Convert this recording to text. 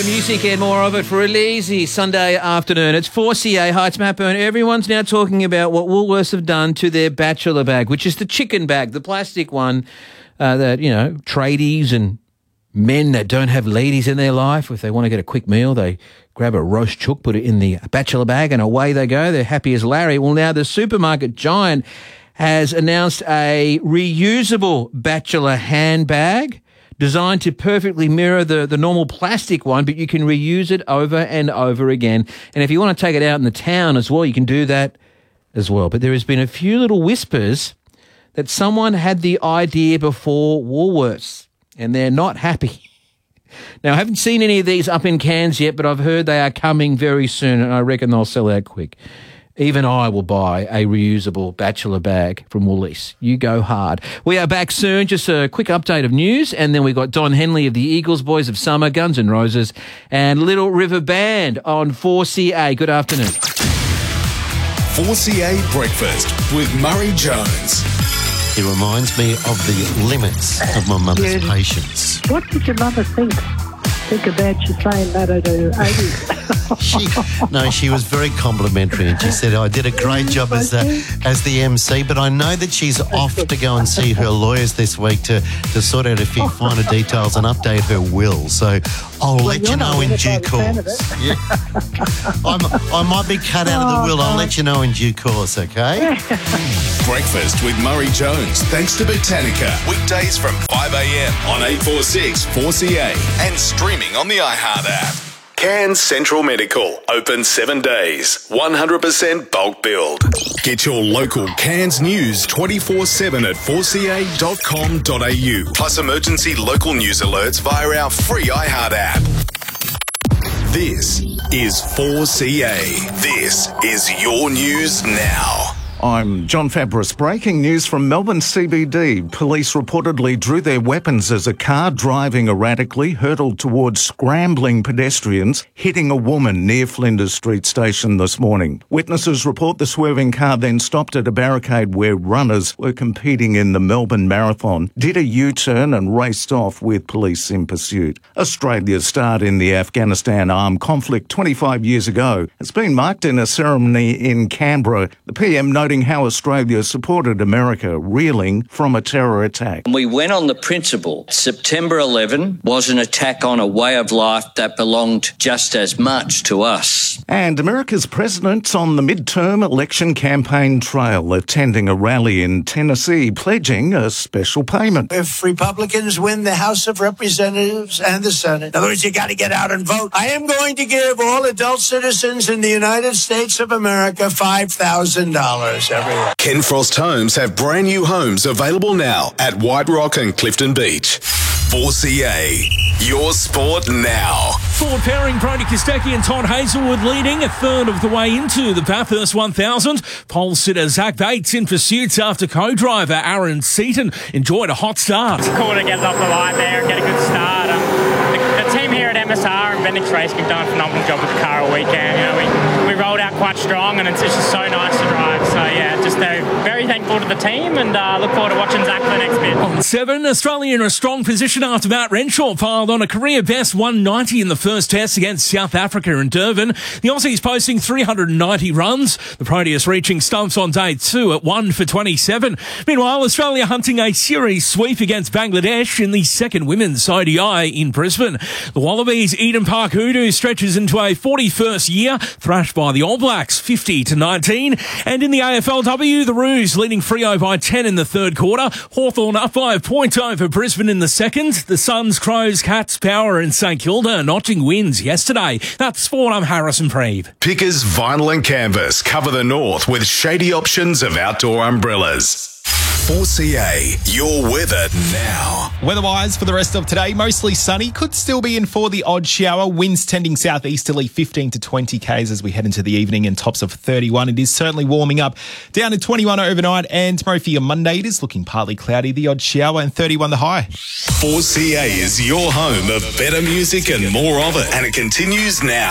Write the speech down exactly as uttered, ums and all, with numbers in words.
Better music and more of it for a lazy Sunday afternoon. It's four C A. Hi, it's Matt Byrne. Everyone's now talking about what Woolworths have done to their bachelor bag, which is the chicken bag, the plastic one uh, that, you know, tradies and men that don't have ladies in their life, if they want to get a quick meal, they grab a roast chook, put it in the bachelor bag, and away they go. They're happy as Larry. Well, now the supermarket giant has announced a reusable bachelor handbag designed to perfectly mirror the, the normal plastic one, but you can reuse it over and over again. And if you want to take it out in the town as well, you can do that as well. But there has been a few little whispers that someone had the idea before Woolworths, and they're not happy. Now, I haven't seen any of these up in Cairns yet, but I've heard they are coming very soon, and I reckon they'll sell out quick. Even I will buy a reusable bachelor bag from Woolies. You go hard. We are back soon. Just a quick update of news. And then we've got Don Henley of the Eagles, Boys of Summer, Guns N' Roses, and Little River Band on four C A. Good afternoon. four C A Breakfast with Murray Jones. He reminds me of the limits of my mother's Yeah. patience. What did your mother think? Think about you saying that at her eighties. She, no, she was very complimentary, and she said, I did a great job as, uh, as the M C, but I know that she's off to go and see her lawyers this week to, to sort out a few finer details and update her will. So I'll Well, let you you're know not in a due fan of course. Yeah. I'm, I might be cut out of the will. I'll let you know in due course, okay? Breakfast with Murray Jones, thanks to Botanica. Weekdays from five a m on eight forty-six four C A and streaming on the iHeart app. Cairns Central Medical, open seven days, one hundred percent bulk billed. Get your local Cairns news twenty-four seven at four c a dot com dot a u, plus emergency local news alerts via our free iHeart app. This is four C A. This is your news now. I'm John Fabris. Breaking news from Melbourne C B D. Police reportedly drew their weapons as a car driving erratically hurtled towards scrambling pedestrians, hitting a woman near Flinders Street Station this morning. Witnesses report the swerving car then stopped at a barricade where runners were competing in the Melbourne Marathon, did a U-turn and raced off with police in pursuit. Australia's start in the Afghanistan armed conflict twenty-five years ago has been marked in a ceremony in Canberra. The P M noted how Australia supported America reeling from a terror attack. We went on the principle September eleventh was an attack on a way of life that belonged just as much to us. And America's president's on the midterm election campaign trail, attending a rally in Tennessee, pledging a special payment. If Republicans win the House of Representatives and the Senate, in other words, you got to get out and vote. I am going to give all adult citizens in the United States of America five thousand dollars. Everywhere. Ken Frost Homes have brand new homes available now at White Rock and Clifton Beach. four C A, your sport now. Forward pairing Brodie Kostecki and Todd Hazelwood leading a third of the way into the Bathurst one thousand. Pole sitter Zach Bates in pursuit after co-driver Aaron Seaton enjoyed a hot start. It's cool to get us off the line there and get a good start. Um, the, the team here at M S R and Bendix Racing have done a phenomenal job with the car all weekend. You know, we, we rolled out quite strong and it's just so nice to drive. So yeah, just uh, very thankful to the team and uh, look forward to watching Zach for the next bit. On seven, Australia in a strong position after Matt Renshaw piled on a career best one ninety in the first test against South Africa in Durban. The Aussies posting three hundred ninety runs. The Proteus reaching stumps on day two at one for twenty-seven. Meanwhile, Australia hunting a series sweep against Bangladesh in the second women's O D I in Brisbane. The Wallabies' Eden Park Hoodoo stretches into a forty-first year, thrashed by the All Blacks fifty to nineteen. And in the A F L W, the Roos leading Freo by ten in the third quarter. Hawthorn up by a point over Brisbane in the second. The Suns, Crows, Cats, Power and St Kilda notching wins yesterday. That's sport. I'm Harrison Preeve. Pickers Vinyl and Canvas cover the north with shady options of outdoor umbrellas. four C A, your weather now. Weather-wise for the rest of today, mostly sunny. Could still be in for the odd shower. Winds tending southeasterly fifteen to twenty kays as we head into the evening and tops of thirty-one. It is certainly warming up. Down to twenty-one overnight and tomorrow for your Monday, it is looking partly cloudy. The odd shower and thirty-one the high. four C A is your home of better music and more of it. And it continues now.